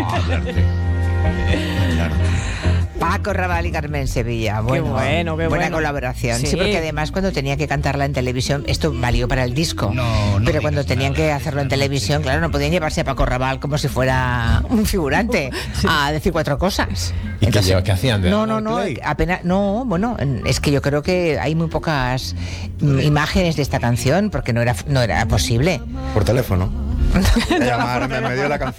Claro. Paco Rabanne y Carmen Sevilla. Bueno, qué buena bueno. colaboración. Sí. Sí, porque además cuando tenía que cantarla en televisión, esto valió para el disco. No pero cuando digas tenían nada, que hacerlo en televisión, claro, no podían llevarse a Paco Rabanne como si fuera un figurante a decir cuatro cosas. ¿Y qué hacían? No, Play? apenas, no, bueno, es que yo creo que hay muy pocas imágenes de esta canción porque no era posible. Por teléfono. Me llamaron, me dio la canción.